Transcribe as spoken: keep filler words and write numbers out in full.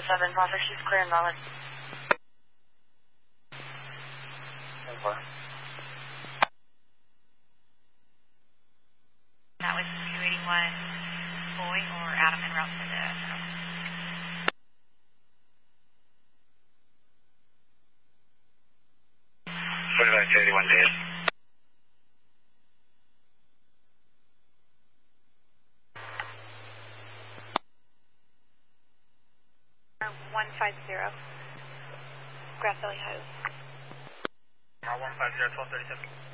oh seven, Foster, she's clear and valid. That was two eighty-one Boy or Adam en route to the forty-five two eighty-one dead. one five zero. Grass Valley Highway. one five zero, twelve thirty-seven.